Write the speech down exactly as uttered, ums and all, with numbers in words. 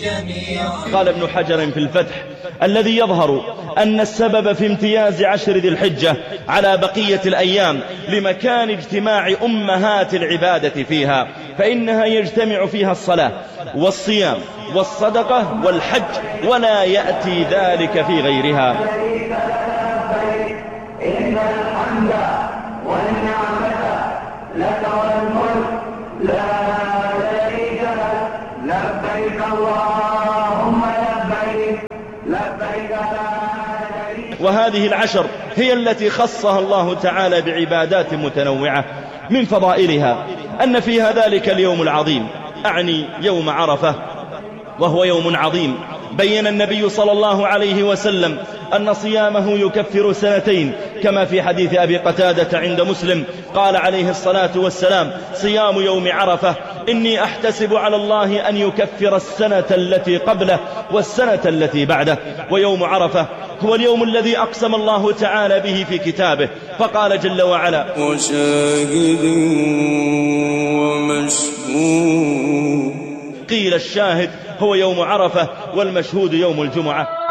قال ابن حجر في الفتح: الذي يظهر أن السبب في امتياز عشر ذي الحجة على بقية الأيام لمكان اجتماع أمهات العبادة فيها، فإنها يجتمع فيها الصلاة والصيام والصدقة والحج، ولا يأتي ذلك في غيرها. إن الحمد والنعمة لك والملك لا شريك لك لبيك اللهم لبيك لبيك لا شريك. وهذه العشر هي التي خصها الله تعالى بعبادات متنوعة. من فضائلها أن فيها ذلك اليوم العظيم، أعني يوم عرفة، وهو يوم عظيم بين النبي صلى الله عليه وسلم أن صيامه يكفر سنتين، كما في حديث أبي قتادة عند مسلم قال عليه الصلاة والسلام: صيام يوم عرفة إني أحتسب على الله أن يكفر السنة التي قبله والسنة التي بعده. ويوم عرفة هو اليوم الذي أقسم الله تعالى به في كتابه، فقال جل وعلا: وشاهد ومشهود. قيل الشاهد هو يوم عرفة والمشهود يوم الجمعة.